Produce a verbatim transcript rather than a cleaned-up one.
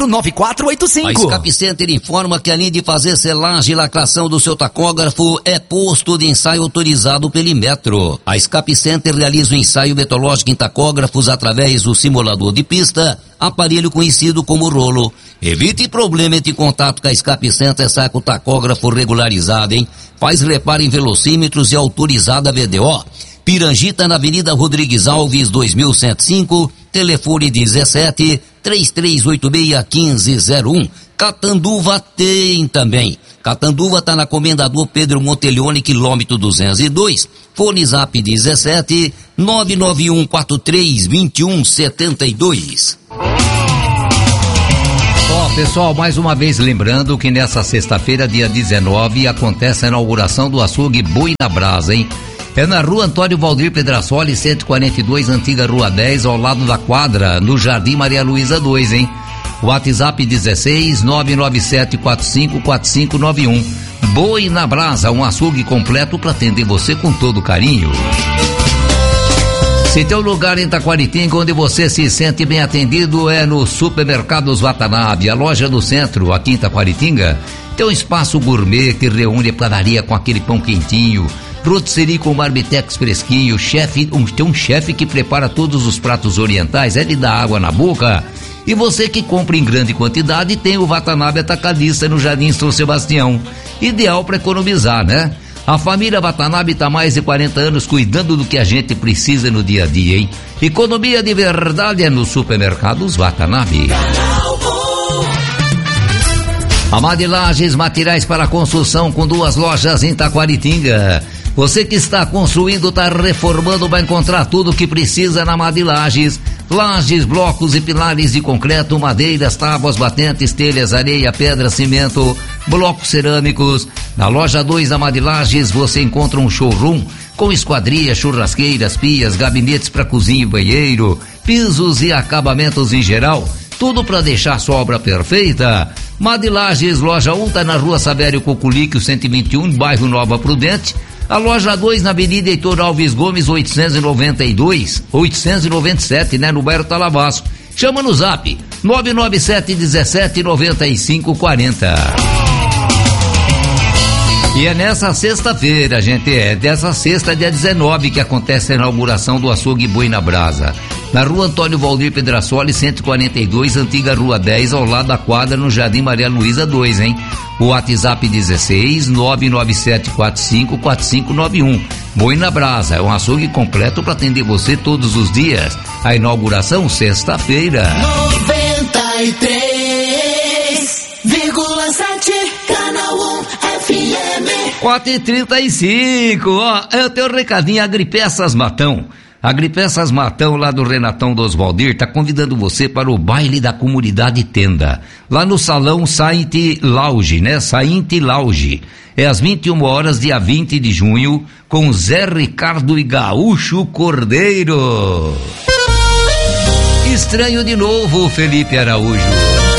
zero nove quatro oito cinco. A Escape Center informa que além de fazer selagem e lacração do seu tacógrafo, é posto de ensaio autorizado pelo Inmetro. A Escape Center realiza o ensaio metrológico em tacógrafos através do simulador de pista, aparelho conhecido como rolo. Evite problema entre contato com a Escape Center, sai com o tacógrafo regularizado, hein? Faz reparo em velocímetros e autorizada V D O. Pirangita, na Avenida Rodrigues Alves, dois mil cento e cinco, telefone dezessete, três três oito seis, quinze zero um. Catanduva tem também. Catanduva tá na Comendador Pedro Monteleone, quilômetro duzentos e dois, fone zap dezessete, nove nove um quatro três, dois um sete dois. Ó, pessoal, mais uma vez lembrando que nessa sexta-feira, dia dezenove, acontece a inauguração do açougue Boi na Brasa, hein? É na rua Antônio Valdir Pedrasoli, cento e quarenta e dois, antiga rua dez, ao lado da quadra, no Jardim Maria Luísa dois, hein? WhatsApp dezesseis, nove nove sete quatro cinco quatro cinco nove um. Boi na Brasa, um açougue completo para atender você com todo carinho. Se tem um lugar em Taquaritinga onde você se sente bem atendido é no Supermercados Watanabe, a loja do centro aqui em Taquaritinga. Tem um espaço gourmet que reúne a padaria com aquele pão quentinho, rotisserie com marmitex fresquinho, chefe, um, tem um chefe que prepara todos os pratos orientais, é de dar água na boca. E você que compra em grande quantidade tem o Watanabe Atacadista no Jardim São Sebastião, ideal para economizar, né? A família Watanabe está há mais de quarenta anos cuidando do que a gente precisa no dia a dia, hein? Economia de verdade é nos Supermercados Watanabe. Amade Lages, materiais para construção com duas lojas em Taquaritinga. Você que está construindo, está reformando, vai encontrar tudo o que precisa na Amade Lages. Lajes, blocos e pilares de concreto, madeiras, tábuas, batentes, telhas, areia, pedra, cimento, blocos cerâmicos. Na loja dois da Amade Lages você encontra um showroom com esquadrias, churrasqueiras, pias, gabinetes para cozinha e banheiro, pisos e acabamentos em geral. Tudo para deixar sua obra perfeita. Amade Lages, loja um tá na rua Sabério Coculique, cento e vinte e um, bairro Nova Prudente. A loja dois na Avenida Heitor Alves Gomes, oitocentos e noventa e dois, oitocentos e noventa e sete, né, no bairro Talavaço. Chama no zap nove nove sete dezessete noventa e cinco quarenta. E é nessa sexta-feira, gente, é dessa sexta, dia dezenove, que acontece a inauguração do açougue Boi na Brasa. Na rua Antônio Valdir Pedrasoli, cento e quarenta e dois, antiga rua dez, ao lado da quadra, no Jardim Maria Luísa dois, hein? O WhatsApp dezesseis, nove nove sete quatro cinco quatro cinco nove um. Boi na Brasa, é um açougue completo para atender você todos os dias. A inauguração, sexta-feira. noventa e três vírgula sete, Canal um F M. quatro e trinta e cinco, ó, eu tenho um recadinho, Agripeças Matão. Agripeças Matão, lá do Renatão dos Valdir, tá convidando você para o baile da comunidade Tenda, lá no salão Saint Lounge, né? Saint Lounge. É às vinte e uma horas, dia vinte de junho, com Zé Ricardo e Gaúcho Cordeiro. Estranho de novo, Felipe Araújo.